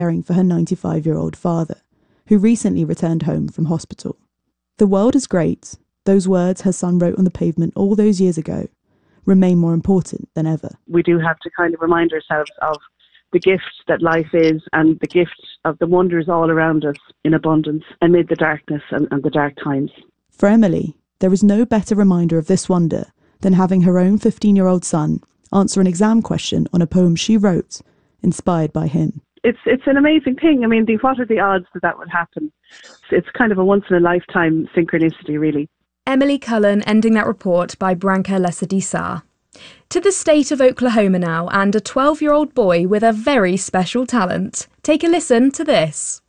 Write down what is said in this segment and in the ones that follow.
caring for her 95-year-old father, who recently returned home from hospital. "The world is great. Those words her son wrote on the pavement all those years ago remain more important than ever." We do have to kind of remind ourselves of the gift that life is and the gift of the wonders all around us in abundance amid the darkness and the dark times. For Emily, there is no better reminder of this wonder than having her own 15-year-old son answer an exam question on a poem she wrote, inspired by him. It's an amazing thing. I mean, what are the odds that would happen? It's kind of a once-in-a-lifetime synchronicity, really. Emily Cullen ending that report by Branka Lesadisa. To the state of Oklahoma now, and a 12-year-old boy with a very special talent. Take a listen to this.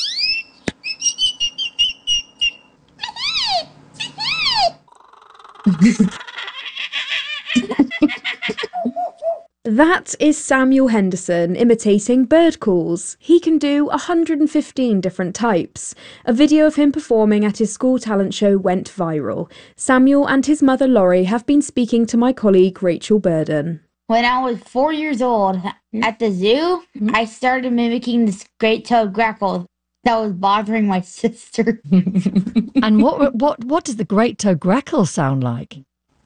That is Samuel Henderson imitating bird calls. He can do 115 different types. A video of him performing at his school talent show went viral. Samuel and his mother Laurie have been speaking to my colleague Rachel Burden. When I was 4 years old at the zoo, I started mimicking this great-toed grackle that was bothering my sister. And what does the great-toed grackle sound like?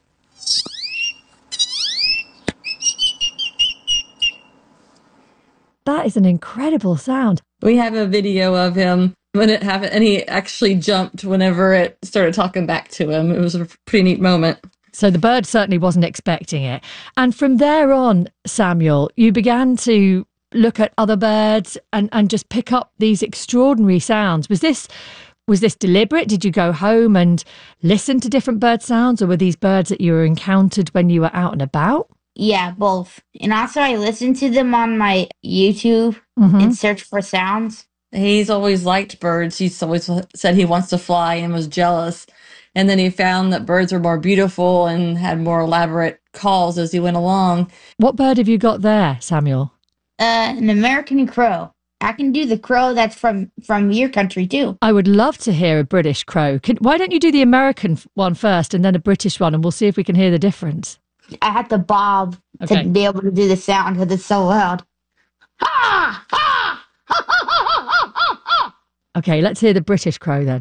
That is an incredible sound. We have a video of him when it happened, and he actually jumped whenever it started talking back to him. It was a pretty neat moment. So the bird certainly wasn't expecting it. And from there on, Samuel, you began to look at other birds and just pick up these extraordinary sounds. Was this deliberate? Did you go home and listen to different bird sounds, or were these birds that you were encountered when you were out and about? Yeah, both. And also I listened to them on my YouTube and search for sounds. He's always liked birds. He's always said he wants to fly and was jealous. And then he found that birds were more beautiful and had more elaborate calls as he went along. What bird have you got there, Samuel? An American crow. I can do the crow that's from your country too. I would love to hear a British crow. Why don't you do the American one first and then a British one, and we'll see if we can hear the difference. I had to bob to be able to do the sound because it's so loud. Ha! Ha! Ha! Ha! Ha! Ha! Okay, let's hear the British crow then.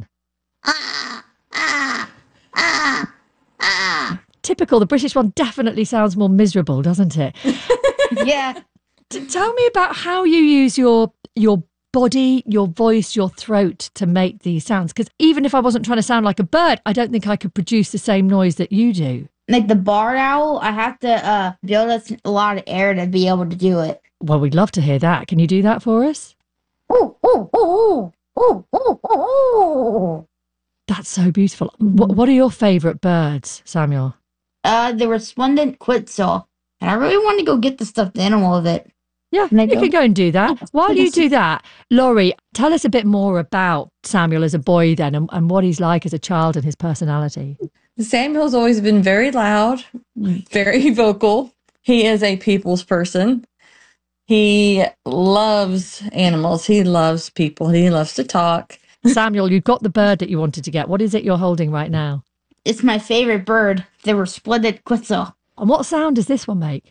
Typical, the British one definitely sounds more miserable, doesn't it? Yeah. Tell me about how you use your body, your voice, your throat to make these sounds. Because even if I wasn't trying to sound like a bird, I don't think I could produce the same noise that you do. Like the barred owl, I have to build up a lot of air to be able to do it. Well, we'd love to hear that. Can you do that for us? Ooh, ooh, ooh, ooh, ooh, ooh, ooh. That's so beautiful. What are your favourite birds, Samuel? The resplendent quetzal. And I really want to go get the stuffed animal of it. Yeah, you can go and do that. While you do that, Laurie, tell us a bit more about Samuel as a boy then, and what he's like as a child and his personality. Samuel's always been very loud, very vocal. He is a people's person. He loves animals. He loves people. He loves to talk. Samuel, you've got the bird that you wanted to get. What is it you're holding right now? It's my favorite bird, the resplendent quetzal. And what sound does this one make?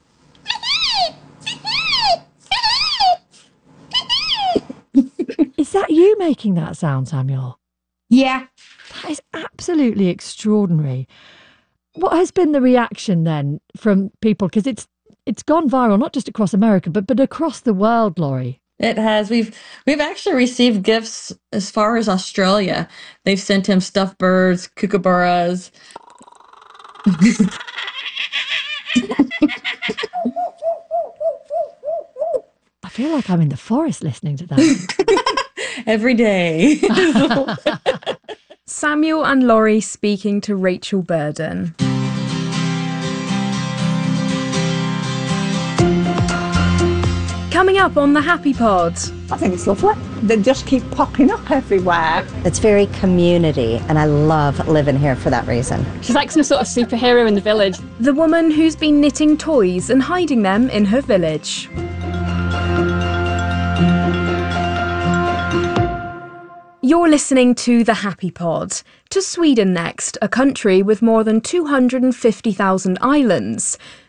Is that you making that sound, Samuel? Yeah. That is absolutely extraordinary. What has been the reaction then from people? Because it's gone viral, not just across America, but across the world, Laurie. It has. We've actually received gifts as far as Australia. They've sent him stuffed birds, kookaburras. I feel like I'm in the forest listening to that. Every day. Samuel and Laurie speaking to Rachel Burden. Coming up on the Happy Pod. I think it's lovely. They just keep popping up everywhere. It's very community, and I love living here for that reason. She's like some sort of superhero in the village. The woman who's been knitting toys and hiding them in her village. You're listening to The Happy Pod. To Sweden next, a country with more than 250,000 islands.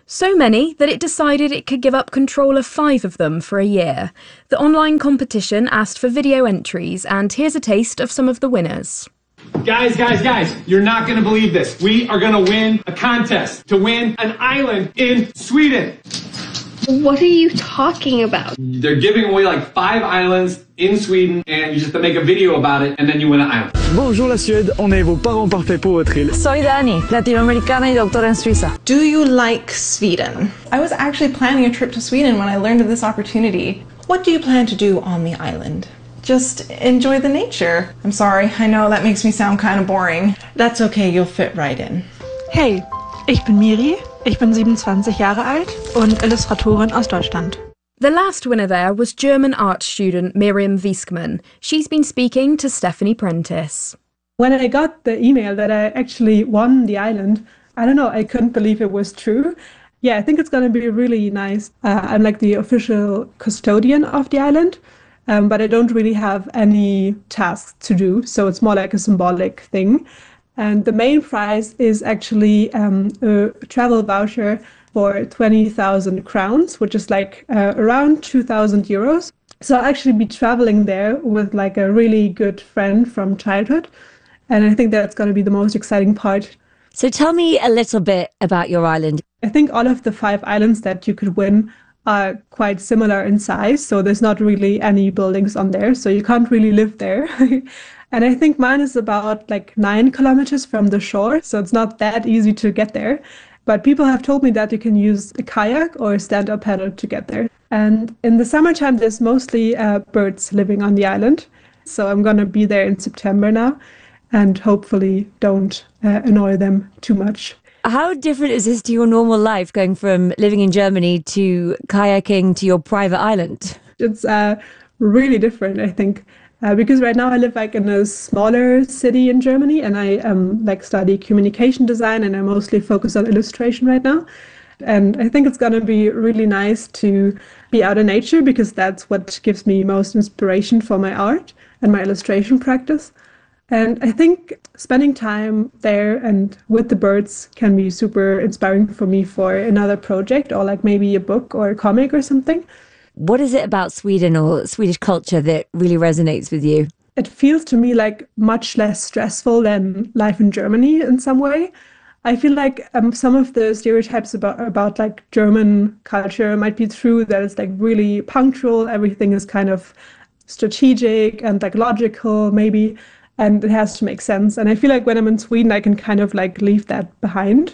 So many that it decided it could give up control of 5 of them for a year. The online competition asked for video entries, and here's a taste of some of the winners. Guys, you're not going to believe this. We are going to win a contest to win an island in Sweden. What are you talking about? They're giving away like 5 islands in Sweden, and you just have to make a video about it, and then you win an island. Bonjour la Suède, on est vos parents parfaits pour votre île. Soy Dani, latinoamericana y doctora en Suiza. Do you like Sweden? I was actually planning a trip to Sweden when I learned of this opportunity. What do you plan to do on the island? Just enjoy the nature. I'm sorry, I know that makes me sound kind of boring. That's okay, you'll fit right in. Hey, ich bin Miri, ich bin 27 Jahre alt und Illustratorin aus Deutschland. The last winner there was German art student Miriam Wieskman. She's been speaking to Stephanie Prentice. When I got the email that I actually won the island, I don't know, I couldn't believe it was true. Yeah, I think it's going to be really nice. I'm like the official custodian of the island. But I don't really have any tasks to do, so it's more like a symbolic thing. And the main prize is actually a travel voucher for 20,000 crowns, which is like around 2,000 euros. So I'll actually be traveling there with like a really good friend from childhood. And I think that's going to be the most exciting part. So tell me a little bit about your island. I think all of the 5 islands that you could win are quite similar in size, so there's not really any buildings on there, so you can't really live there. And I think mine is about like 9 kilometers from the shore, so it's not that easy to get there. But people have told me that you can use a kayak or a stand-up paddle to get there. And in the summertime, there's mostly birds living on the island. So I'm going to be there in September now and hopefully don't annoy them too much. How different is this to your normal life, going from living in Germany to kayaking to your private island? It's really different, I think, because right now I live like in a smaller city in Germany, and I like study communication design, and I mostly focus on illustration right now. And I think it's going to be really nice to be out in nature, because that's what gives me most inspiration for my art and my illustration practice. And I think spending time there and with the birds can be super inspiring for me for another project, or like maybe a book or a comic or something. What is it about Sweden or Swedish culture that really resonates with you? It feels to me like much less stressful than life in Germany in some way. I feel like some of the stereotypes about like German culture might be true, that it's like really punctual, everything is kind of strategic and like logical maybe. And it has to make sense. And I feel like when I'm in Sweden, I can kind of like leave that behind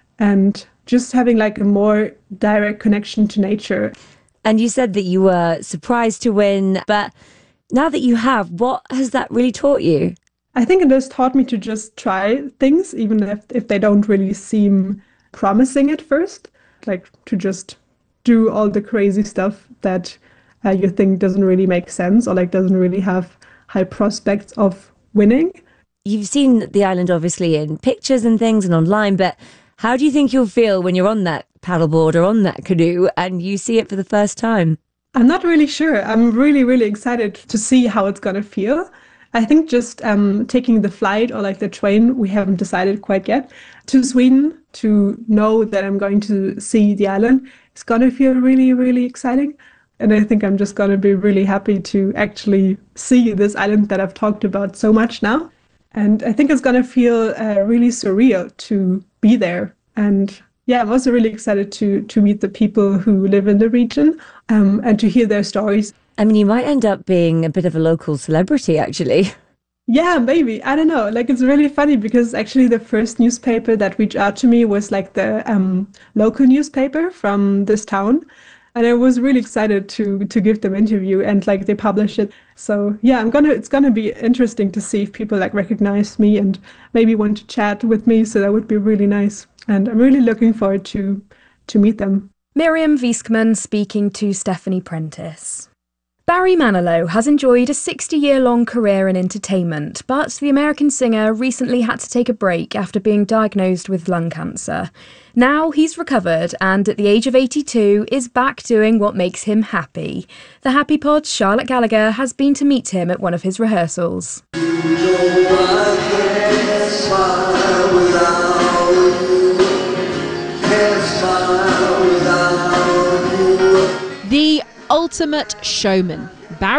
and just having like a more direct connection to nature. And you said that you were surprised to win, but now that you have, what has that really taught you? I think it has taught me to just try things, even if they don't really seem promising at first, like to just do all the crazy stuff that you think doesn't really make sense or like doesn't really have high prospects of winning. You've seen the island obviously in pictures and things and online, but how do you think you'll feel when you're on that paddleboard or on that canoe and you see it for the first time? I'm not really sure. I'm really, really excited to see how it's going to feel. I think just taking the flight or like the train, we haven't decided quite yet, to Sweden to know that I'm going to see the island, it's going to feel really, really exciting. And I think I'm just going to be really happy to actually see this island that I've talked about so much now. And I think it's going to feel really surreal to be there. And yeah, I'm also really excited to meet the people who live in the region and to hear their stories. I mean, you might end up being a bit of a local celebrity, actually. Yeah, maybe. I don't know. Like, it's really funny because actually the first newspaper that reached out to me was like the local newspaper from this town. And I was really excited to give them an interview, and like they published it. So yeah, it's gonna be interesting to see if people like recognize me and maybe want to chat with me. So that would be really nice. And I'm really looking forward to meet them. Miriam Wieskman speaking to Stephanie Prentice. Barry Manilow has enjoyed a 60-year-long career in entertainment, but the American singer recently had to take a break after being diagnosed with lung cancer. Now he's recovered and at the age of 82 is back doing what makes him happy. The Happy Pod's Charlotte Gallagher has been to meet him at one of his rehearsals. Can't smile ultimate showman. Barry